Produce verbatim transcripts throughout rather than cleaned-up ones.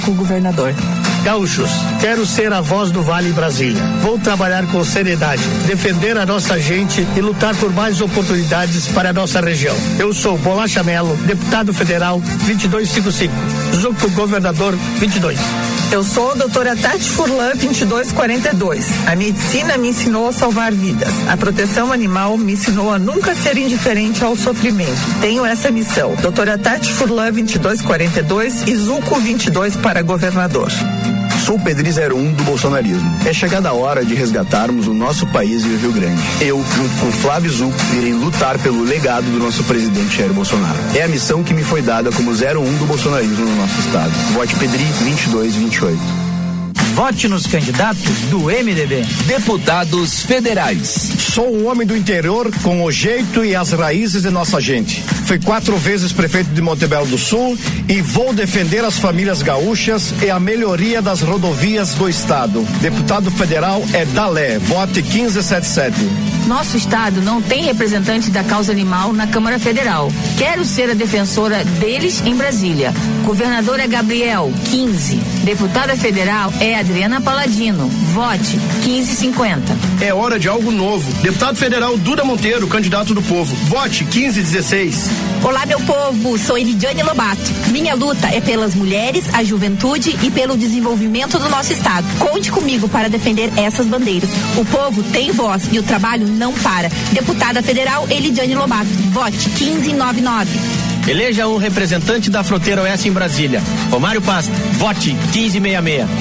com o governador. Gaúchos, quero ser a voz do Vale Brasília. Vou trabalhar com seriedade, defender a nossa gente e lutar por mais oportunidades para a nossa região. Eu sou Bolacha Melo, deputado federal vinte e dois cinquenta e cinco, Zuco governador vinte e dois. Eu sou a doutora Tati Furlan vinte e dois quarenta e dois. A medicina me ensinou a salvar vidas. A proteção animal me ensinou a nunca ser indiferente ao sofrimento. Tenho essa missão. Doutora Tati Furlan vinte e dois quarenta e dois e Zuco vinte e dois para governador. Sou o Pedri zero um do bolsonarismo. É chegada a hora de resgatarmos o nosso país e o Rio Grande. Eu, junto com Flávio Zuco, irei lutar pelo legado do nosso presidente Jair Bolsonaro. É a missão que me foi dada como zero um do bolsonarismo no nosso estado. Vote Pedri vinte e dois vinte e oito. Vote nos candidatos do M D B. Deputados federais. Sou um homem do interior com o jeito e as raízes de nossa gente. Fui quatro vezes prefeito de Montebello do Sul e vou defender as famílias gaúchas e a melhoria das rodovias do estado. Deputado federal é Dalé. Vote quinze setenta e sete. Nosso estado não tem representante da causa animal na Câmara Federal. Quero ser a defensora deles em Brasília. Governador é Gabriel, quinze. Deputada federal é Adriana Paladino. Vote quinze cinquenta. É hora de algo novo. Deputado federal Duda Monteiro, candidato do povo. Vote quinze dezesseis. Olá, meu povo. Sou Elidiane Lobato. Minha luta é pelas mulheres, a juventude e pelo desenvolvimento do nosso estado. Conte comigo para defender essas bandeiras. O povo tem voz e o trabalho não para. Deputada federal Elidiane Lobato. Vote quinze noventa e nove. Eleja um representante da fronteira oeste em Brasília. Romário Paz. Vote quinze sessenta e seis.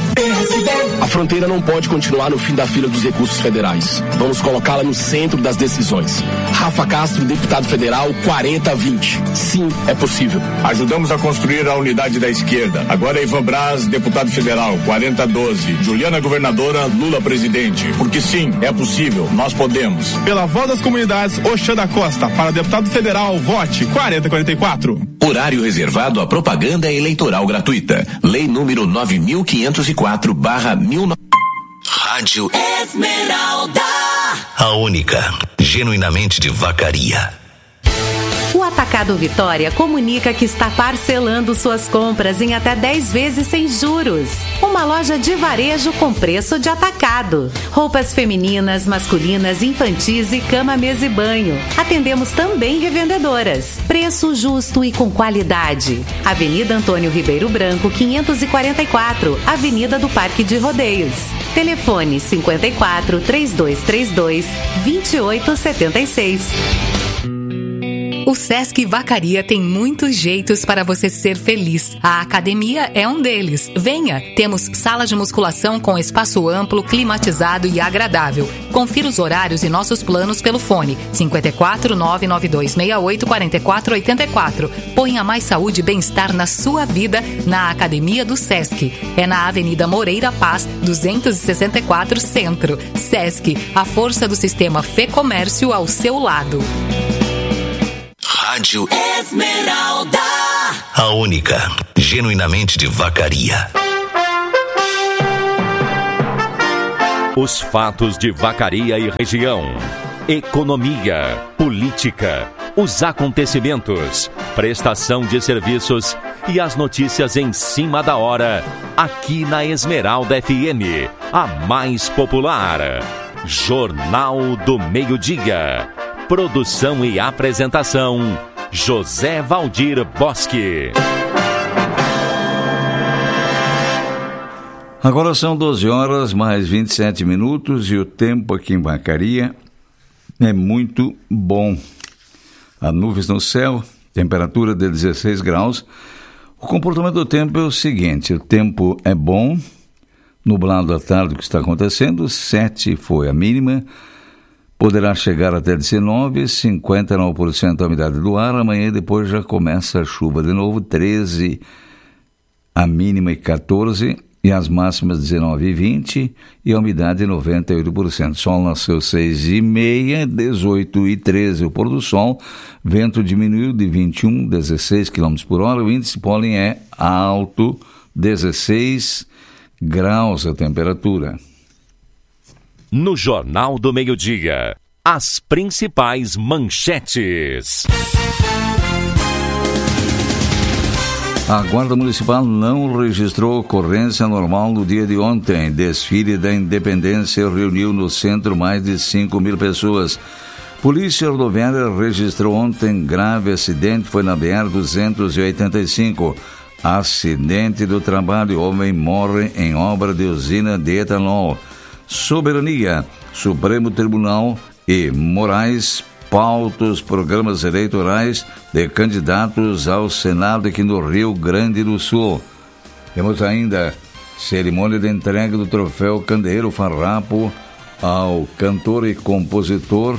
A fronteira não pode continuar no fim da fila dos recursos federais. Vamos colocá-la no centro das decisões. Rafa Castro, deputado federal, quarenta vinte. Sim, é possível. Ajudamos a construir a unidade da esquerda. Agora é Ivan Braz, deputado federal, quarenta doze. Juliana, governadora, Lula, presidente. Porque sim, é possível, nós podemos. Pela voz das comunidades, Oxana Costa, para deputado federal, vote quarenta quarenta e quatro. Horário reservado à propaganda eleitoral gratuita. Lei número nove mil quinhentos e quatro barra mil. Rádio Esmeralda. A única, genuinamente de Vacaria. O Atacado Vitória comunica que está parcelando suas compras em até dez vezes sem juros. Uma loja de varejo com preço de atacado. Roupas femininas, masculinas, infantis e cama, mesa e banho. Atendemos também revendedoras. Preço justo e com qualidade. Avenida Antônio Ribeiro Branco, quinhentos e quarenta e quatro, Avenida do Parque de Rodeios. Telefone cinquenta e quatro, três dois três dois, vinte e oito setenta e seis. O Sesc Vacaria tem muitos jeitos para você ser feliz. A academia é um deles. Venha! Temos sala de musculação com espaço amplo, climatizado e agradável. Confira os horários e nossos planos pelo fone cinquenta e quatro, nove nove dois seis oito, quatro quatro oito quatro. Ponha mais saúde e bem-estar na sua vida na Academia do Sesc. É na Avenida Moreira Paz, duzentos e sessenta e quatro, Centro. Sesc, a força do sistema Fê Comércio ao seu lado. Rádio Esmeralda. A única, genuinamente de Vacaria. Os fatos de Vacaria e região. Economia, política, os acontecimentos, prestação de serviços e as notícias em cima da hora, aqui na Esmeralda F M, a mais popular. Jornal do Meio-Dia. Produção e apresentação, José Valdir Bosque. Agora são doze horas mais vinte e sete minutos e o tempo aqui em Vacaria é muito bom. Há nuvens no céu, temperatura de dezesseis graus. O comportamento do tempo é o seguinte: o tempo é bom, nublado à tarde, o que está acontecendo, sete foi a mínima. Poderá chegar até dezenove, cinquenta e nove por cento a umidade do ar. Amanhã e depois já começa a chuva de novo, treze a mínima e quatorze, e as máximas dezenove e vinte, e a umidade noventa e oito por cento. Sol nasceu seis e meia, dezoito e treze o pôr do sol. Vento diminuiu de vinte e um, dezesseis quilômetros por hora. O índice pólen é alto, dezesseis graus a temperatura. No Jornal do Meio-Dia, as principais manchetes. A Guarda Municipal não registrou ocorrência normal no dia de ontem. Desfile da Independência reuniu no centro mais de cinco mil pessoas. Polícia Rodoviária registrou ontem grave acidente, foi na B R duzentos e oitenta e cinco. Acidente do trabalho, homem morre em obra de usina de etanol. Soberania, Supremo Tribunal e Moraes pauta os programas eleitorais de candidatos ao Senado aqui no Rio Grande do Sul. Temos ainda cerimônia de entrega do troféu Candeeiro Farrapo ao cantor e compositor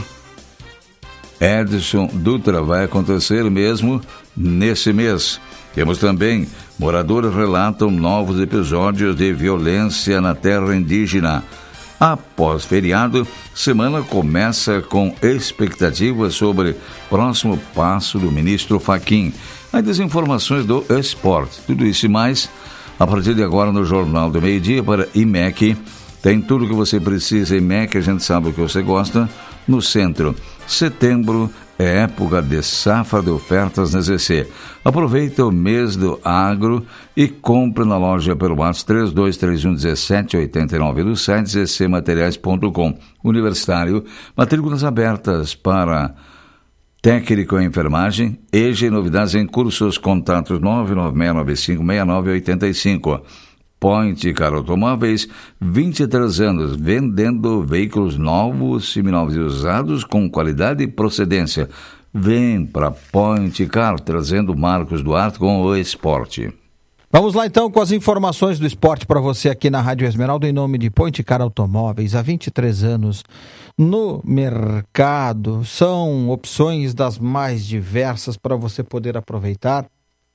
Edson Dutra. Vai acontecer mesmo nesse mês. Temos também, moradores relatam novos episódios de violência na terra indígena. Após feriado, semana começa com expectativas sobre próximo passo do ministro Fachin. As informações do esporte. Tudo isso e mais, a partir de agora no Jornal do Meio-Dia para I M E C. Tem tudo o que você precisa. I M E C, a gente sabe o que você gosta. No centro, setembro é época de safra de ofertas na Z C. Aproveita o mês do agro e compre na loja pelo WhatsApp três dois três um um sete oito nove do site z c materiais ponto com. Universitário, matrículas abertas para técnico em enfermagem, E G e novidades em cursos, contatos nove nove seis nove cinco seis nove oito cinco. Point Car Automóveis, vinte e três anos, vendendo veículos novos, seminovos e usados com qualidade e procedência. Vem para Point Car, trazendo Marcos Duarte com o esporte. Vamos lá então com as informações do esporte para você aqui na Rádio Esmeralda, em nome de Point Car Automóveis. Há vinte e três anos no mercado, são opções das mais diversas para você poder aproveitar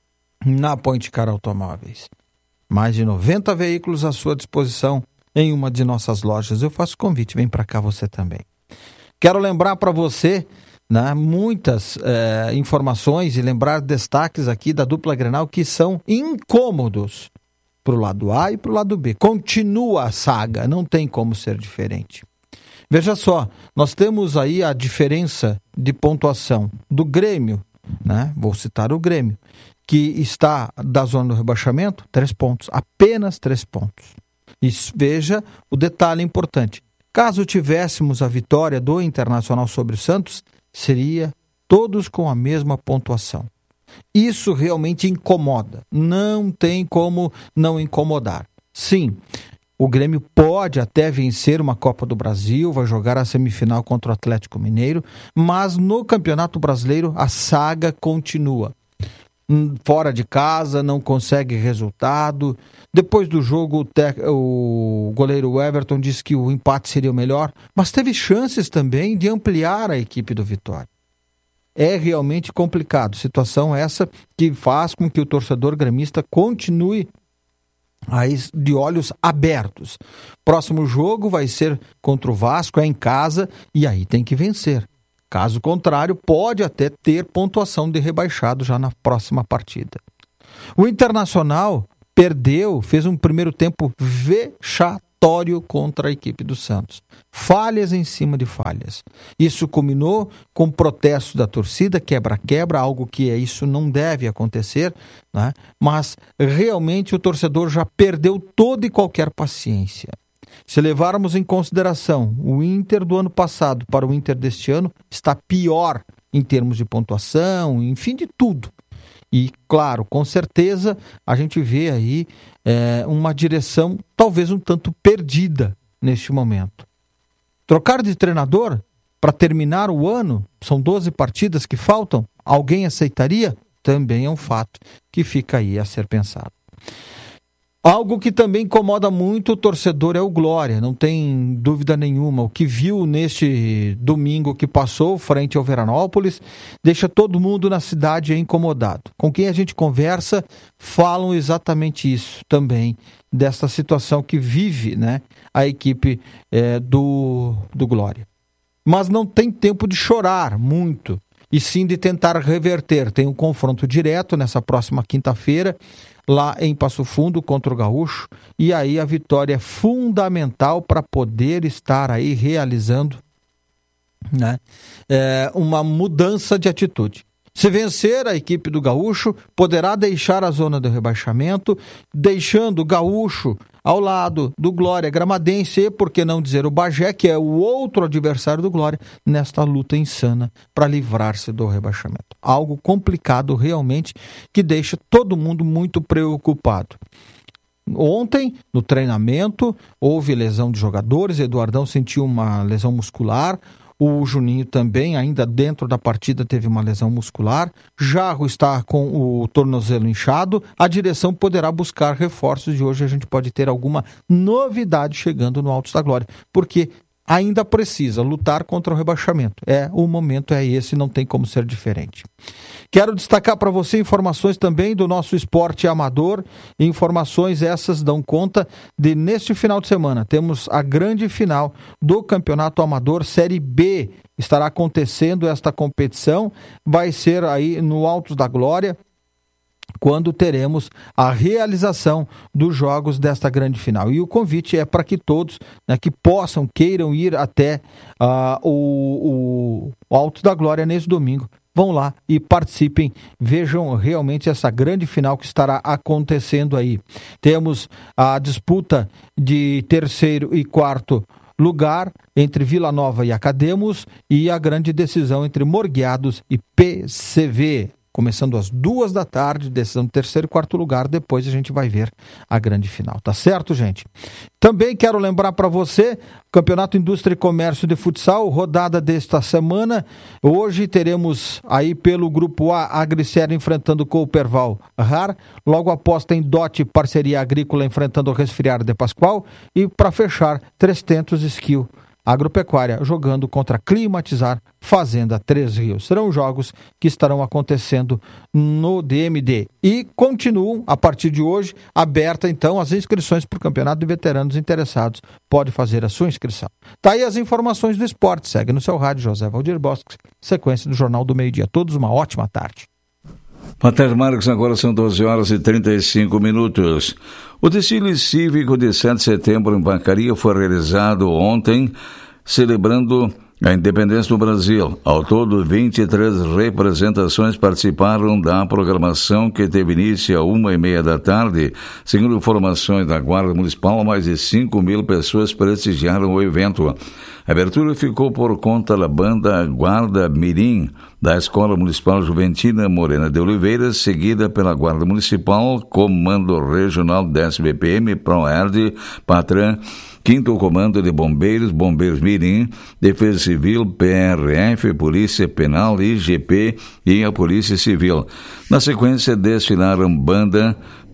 na Point Car Automóveis. Mais de noventa veículos à sua disposição em uma de nossas lojas. Eu faço convite, vem para cá você também. Quero lembrar para você, né, muitas é, informações e lembrar destaques aqui da dupla Grenal que são incômodos para o lado A e para o lado B. Continua a saga, não tem como ser diferente. Veja só, nós temos aí a diferença de pontuação do Grêmio, né? Vou citar o Grêmio, que está da zona do rebaixamento, três pontos, apenas três pontos. E veja o detalhe importante. Caso tivéssemos a vitória do Internacional sobre o Santos, seria todos com a mesma pontuação. Isso realmente incomoda. Não tem como não incomodar. Sim, o Grêmio pode até vencer uma Copa do Brasil, vai jogar a semifinal contra o Atlético Mineiro, mas no Campeonato Brasileiro a saga continua. Fora de casa, não consegue resultado. Depois do jogo, o, tec... o goleiro Everton disse que o empate seria o melhor, mas teve chances também de ampliar a equipe do Vitória. É realmente complicado. Situação essa que faz com que o torcedor gremista continue aí de olhos abertos. Próximo jogo vai ser contra o Vasco, é em casa, e aí tem que vencer. Caso contrário, pode até ter pontuação de rebaixado já na próxima partida. O Internacional perdeu, fez um primeiro tempo vexatório contra a equipe do Santos. Falhas em cima de falhas. Isso culminou com protesto da torcida, quebra-quebra, algo que é isso não deve acontecer, né? Mas realmente o torcedor já perdeu toda e qualquer paciência. Se levarmos em consideração o Inter do ano passado para o Inter deste ano, está pior em termos de pontuação, enfim, de tudo. E, claro, com certeza, a gente vê aí é, uma direção talvez um tanto perdida neste momento. Trocar de treinador para terminar o ano, são doze partidas que faltam, alguém aceitaria? Também é um fato que fica aí a ser pensado. Algo que também incomoda muito o torcedor é o Glória, não tem dúvida nenhuma. O que viu neste domingo que passou, frente ao Veranópolis, deixa todo mundo na cidade incomodado. Com quem a gente conversa, falam exatamente isso também, dessa situação que vive, né, a equipe é, do, do Glória. Mas não tem tempo de chorar muito, e sim de tentar reverter. Tem um confronto direto nessa próxima quinta-feira, lá em Passo Fundo contra o Gaúcho, e aí a vitória é fundamental para poder estar aí realizando, né, é, uma mudança de atitude. Se vencer, a equipe do Gaúcho poderá deixar a zona do rebaixamento, deixando o Gaúcho ao lado do Glória Gramadense e, por que não dizer, o Bagé, que é o outro adversário do Glória, nesta luta insana para livrar-se do rebaixamento. Algo complicado realmente, que deixa todo mundo muito preocupado. Ontem, no treinamento, houve lesão de jogadores, Eduardão sentiu uma lesão muscular, o Juninho também, ainda dentro da partida, teve uma lesão muscular. Jarro está com o tornozelo inchado. A direção poderá buscar reforços e hoje a gente pode ter alguma novidade chegando no Altos da Glória, porque ainda precisa lutar contra o rebaixamento. É, o momento é esse, não tem como ser diferente. Quero destacar para você informações também do nosso esporte amador. Informações essas dão conta de, neste final de semana, temos a grande final do Campeonato Amador Série B. Estará acontecendo esta competição, vai ser aí no Altos da Glória, quando teremos a realização dos jogos desta grande final. E o convite é para que todos, né, que possam, queiram ir até uh, o, o Altos da Glória nesse domingo, vão lá e participem, vejam realmente essa grande final que estará acontecendo aí. Temos a disputa de terceiro e quarto lugar entre Vila Nova e Academos e a grande decisão entre Morgueados e P C V. Começando às duas da tarde, decisão do terceiro e quarto lugar, depois a gente vai ver a grande final, tá certo, gente? Também quero lembrar para você, Campeonato Indústria e Comércio de Futsal, rodada desta semana. Hoje teremos aí pelo Grupo A, a Agricera enfrentando o Cooperval Rar, logo após tem Dote Parceria Agrícola enfrentando o Resfriar de Pascoal e para fechar, Trestentos Skill Agropecuária jogando contra Climatizar Fazenda Três Rios. Serão jogos que estarão acontecendo no D M D. E continuam, a partir de hoje, aberta então as inscrições para o Campeonato de Veteranos. Interessados, pode fazer a sua inscrição. Tá aí as informações do esporte. Segue no seu rádio, José Valdir Bosques, sequência do Jornal do Meio-Dia. Todos uma ótima tarde. Boa tarde, Marcos. Agora são doze horas e trinta e cinco minutos. O desfile cívico de sete de setembro em Vacaria foi realizado ontem, celebrando a independência do Brasil. Ao todo, vinte e três representações participaram da programação, que teve início a uma e meia da tarde. Segundo informações da Guarda Municipal, mais de cinco mil pessoas prestigiaram o evento. A abertura ficou por conta da banda Guarda Mirim, da Escola Municipal Juventina Morena de Oliveira, seguida pela Guarda Municipal, Comando Regional da S B P M, ProERD, Patran, Quinto Comando de Bombeiros, Bombeiros Mirim, Defesa Civil, P R F, Polícia Penal, I G P e a Polícia Civil. Na sequência, desfilaram banda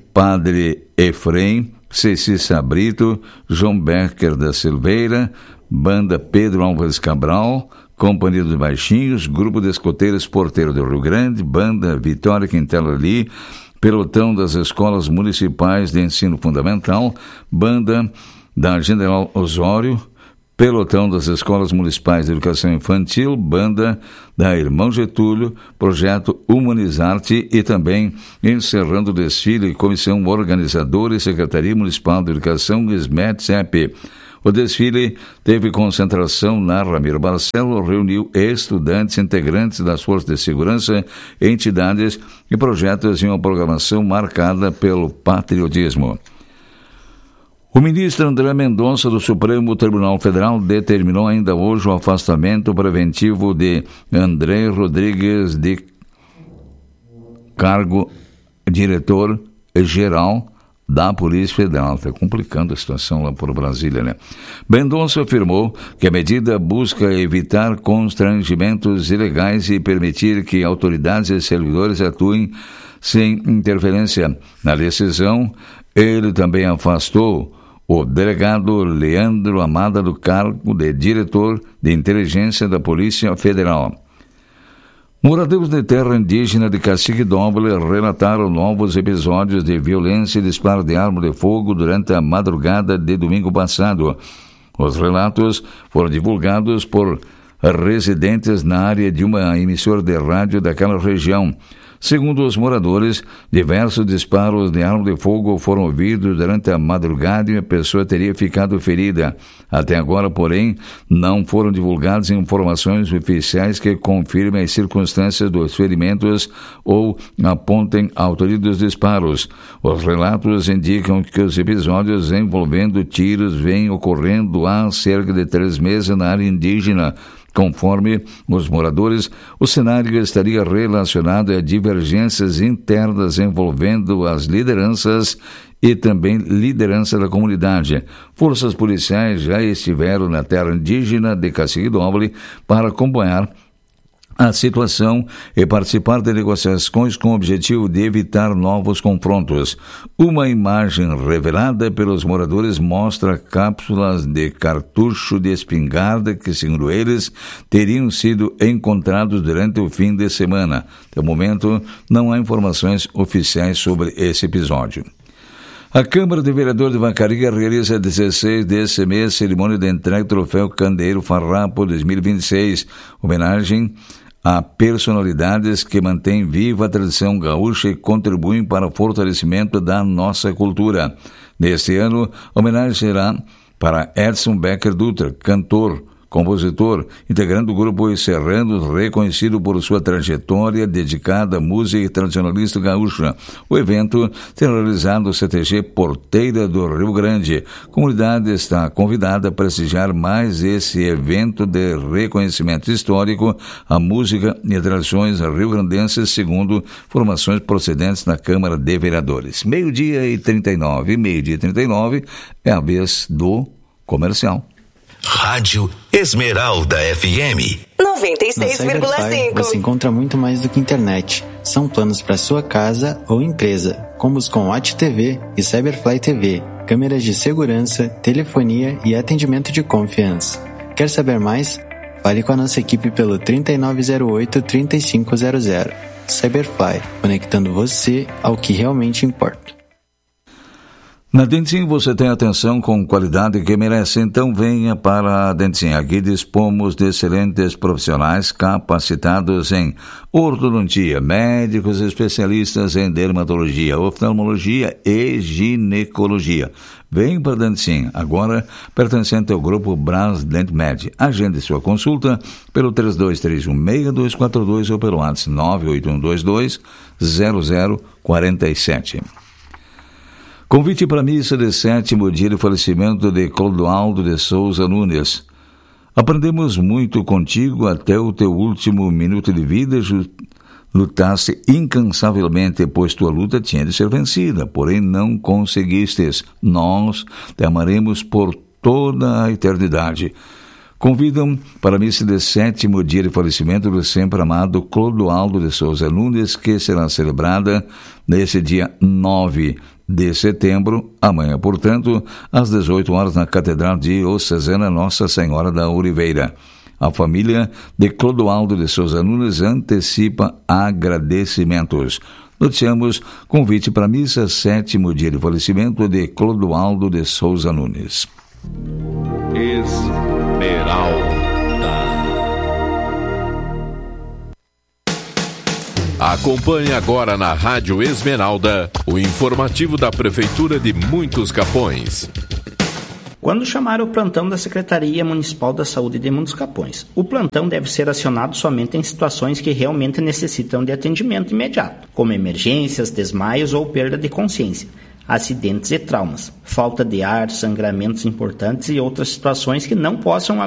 Padre Efrem, Ceci Sabrito, João Becker da Silveira, banda Pedro Álvares Cabral, Companhia dos Baixinhos, Grupo de Escoteiros Porteiro do Rio Grande, banda Vitória Quintela Ali, Pelotão das Escolas Municipais de Ensino Fundamental, banda da General Osório, Pelotão das Escolas Municipais de Educação Infantil, banda da Irmão Getúlio, Projeto Humanizarte e também, encerrando o desfile, Comissão Organizadora e Secretaria Municipal de Educação, S M E T, C E P. O desfile teve concentração na Ramiro Barcelo, reuniu estudantes, integrantes das Forças de Segurança, entidades e projetos em uma programação marcada pelo patriotismo. O ministro André Mendonça, do Supremo Tribunal Federal, determinou ainda hoje o afastamento preventivo de André Rodrigues de cargo diretor-geral da Polícia Federal. Está complicando a situação lá por Brasília, né? Mendonça afirmou que a medida busca evitar constrangimentos ilegais e permitir que autoridades e servidores atuem sem interferência na decisão. Ele também afastou o delegado Leandro Amada do cargo de diretor de inteligência da Polícia Federal. Moradores de terra indígena de Cacique Doble relataram novos episódios de violência e disparo de arma de fogo durante a madrugada de domingo passado. Os relatos foram divulgados por residentes na área de uma emissora de rádio daquela região. Segundo os moradores, diversos disparos de arma de fogo foram ouvidos durante a madrugada e a pessoa teria ficado ferida. Até agora, porém, não foram divulgadas informações oficiais que confirmem as circunstâncias dos ferimentos ou apontem a autoria dos disparos. Os relatos indicam que os episódios envolvendo tiros vêm ocorrendo há cerca de três meses na área indígena. Conforme os moradores, o cenário estaria relacionado a divergências internas envolvendo as lideranças e também liderança da comunidade. Forças policiais já estiveram na terra indígena de Cacique Doble para acompanhar a situação e participar de negociações com o objetivo de evitar novos confrontos. Uma imagem revelada pelos moradores mostra cápsulas de cartucho de espingarda que, segundo eles, teriam sido encontrados durante o fim de semana. Até o momento, não há informações oficiais sobre esse episódio. A Câmara de Vereadores de Vacaria realiza dezesseis desse mês cerimônia de entrega do troféu Candeeiro Farrapo dois mil e vinte e seis, homenagem a personalidades que mantêm viva a tradição gaúcha e contribuem para o fortalecimento da nossa cultura. Neste ano, a homenagem será para Edson Becker Dutra, cantor, compositor, integrante do grupo Serranos, reconhecido por sua trajetória dedicada à música tradicionalista gaúcha. O evento será realizado no C T G Porteira do Rio Grande. A comunidade está convidada a prestigiar mais esse evento de reconhecimento histórico à música e tradições rio-grandenses, segundo informações procedentes da Câmara de Vereadores. Meio-dia e trinta e nove, meio-dia e trinta e nove é a vez do comercial. Rádio Esmeralda F M noventa e seis vírgula cinco. Você encontra muito mais do que internet. São planos para sua casa ou empresa, como os com Watch T V e Cyberfly T V, câmeras de segurança, telefonia e atendimento de confiança. Quer saber mais? Fale com a nossa equipe pelo trinta e nove zero oito, trinta e cinco zero zero. Cyberfly, conectando você ao que realmente importa. Na Dentim você tem atenção com qualidade que merece, então venha para a Dentim. Aqui dispomos de excelentes profissionais capacitados em ortodontia, médicos especialistas em dermatologia, oftalmologia e ginecologia. Vem para a Dentim, agora pertencente ao grupo Braz DentMed. Agende sua consulta pelo três dois três um, seis dois quatro dois ou pelo WhatsApp nove oito um dois dois, zero zero quatro sete. Convite para a missa de sétimo dia de falecimento de Clodoaldo de Souza Nunes. Aprendemos muito contigo até o teu último minuto de vida. Lutaste incansavelmente, pois tua luta tinha de ser vencida, porém não conseguistes. Nós te amaremos por toda a eternidade. Convidam para a missa de sétimo dia de falecimento do sempre amado Clodoaldo de Souza Nunes, que será celebrada nesse dia nove de setembro, amanhã, portanto, às dezoito horas, na Catedral Diocesana Nossa Senhora da Oliveira. A família de Clodoaldo de Souza Nunes antecipa agradecimentos. Noticiamos convite para a missa sétimo dia de falecimento de Clodoaldo de Souza Nunes. Esmeralda. Acompanhe agora na Rádio Esmeralda o informativo da Prefeitura de Muitos Capões. Quando chamar o plantão da Secretaria Municipal da Saúde de Muitos Capões, o plantão deve ser acionado somente em situações que realmente necessitam de atendimento imediato, como emergências, desmaios ou perda de consciência, acidentes e traumas, falta de ar, sangramentos importantes e outras situações que não possam